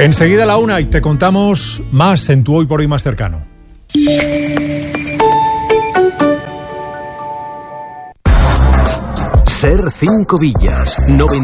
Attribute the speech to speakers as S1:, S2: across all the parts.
S1: Enseguida a la 1 y te contamos más en tu Hoy por Hoy más cercano.
S2: Ser 5 Villas,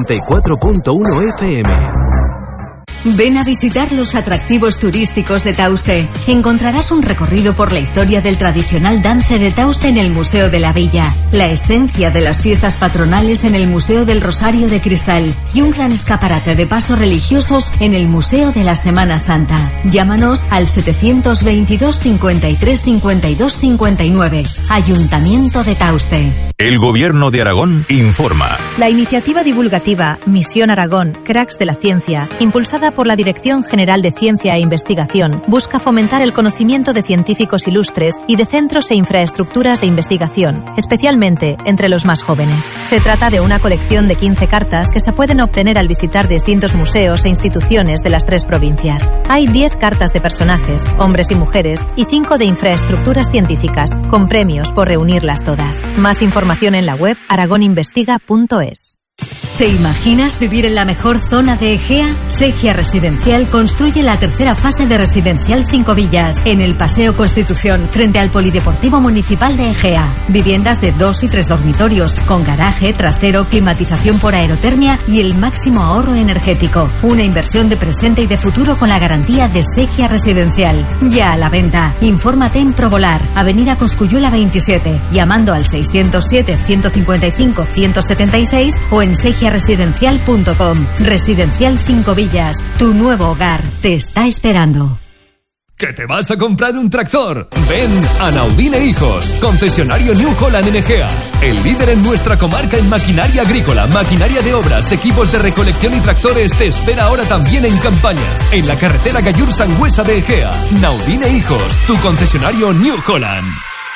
S2: 94.1 FM.
S3: Ven a visitar los atractivos turísticos de Tauste. Encontrarás un recorrido por la historia del tradicional dance de Tauste en el Museo de la Villa, la esencia de las fiestas patronales en el Museo del Rosario de Cristal y un gran escaparate de pasos religiosos en el Museo de la Semana Santa. Llámanos al 722 53 52 59. Ayuntamiento de Tauste.
S4: El Gobierno de Aragón informa.
S5: La iniciativa divulgativa Misión Aragón, Cracks de la Ciencia, impulsada por la Dirección General de Ciencia e Investigación, busca fomentar el conocimiento de científicos ilustres y de centros e infraestructuras de investigación, especialmente entre los más jóvenes. Se trata de una colección de 15 cartas que se pueden obtener al visitar distintos museos e instituciones de las 3 provincias. Hay 10 cartas de personajes, hombres y mujeres, y 5 de infraestructuras científicas, con premios por reunirlas todas. Más información en la web aragoninvestiga.es.
S3: ¿Te imaginas vivir en la mejor zona de Egea? Segia Residencial construye la tercera fase de Residencial 5 Villas, en el Paseo Constitución, frente al Polideportivo Municipal de Egea. Viviendas de 2 y 3 dormitorios, con garaje, trastero, climatización por aerotermia y el máximo ahorro energético. Una inversión de presente y de futuro con la garantía de Segia Residencial. Ya a la venta. Infórmate en Provolar, Avenida Cosculluela 27, llamando al 607 155 176 o en segiaresidencial.com. Residencial 5 Villas, tu nuevo hogar te está esperando.
S6: ¿Que te vas a comprar un tractor? Ven a Naudine Hijos, concesionario New Holland en Egea, el líder en nuestra comarca en maquinaria agrícola, maquinaria de obras, equipos de recolección y tractores. Te espera ahora también en campaña, en la carretera Gallur-Sangüesa de Egea. Naudine Hijos, tu concesionario New Holland.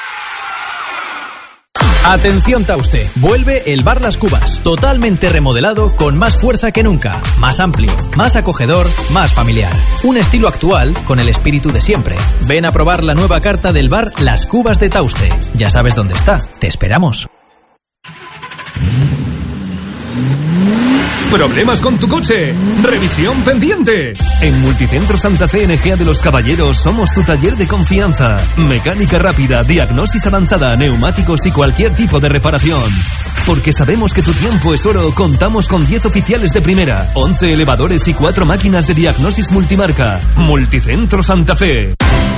S7: Atención Tauste, vuelve el Bar Las Cubas, totalmente remodelado con más fuerza que nunca, más amplio, más acogedor, más familiar. Un estilo actual con el espíritu de siempre. Ven a probar la nueva carta del Bar Las Cubas de Tauste. Ya sabes dónde está, te esperamos.
S6: ¿Problemas con tu coche? ¡Revisión pendiente! En Multicentro Santa Fe en Egea de los Caballeros somos tu taller de confianza. Mecánica rápida, diagnosis avanzada, neumáticos y cualquier tipo de reparación. Porque sabemos que tu tiempo es oro, contamos con 10 oficiales de primera, 11 elevadores y 4 máquinas de diagnosis multimarca. Multicentro Santa Fe.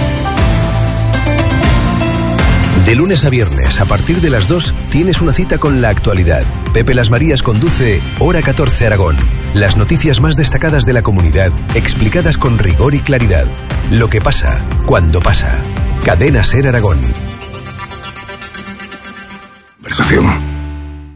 S8: De lunes a viernes, a partir de las 2, tienes una cita con la actualidad. Pepe Las Marías conduce Hora 14 Aragón. Las noticias más destacadas de la comunidad, explicadas con rigor y claridad. Lo que pasa, cuando pasa. Cadena Ser Aragón.
S9: Conversación.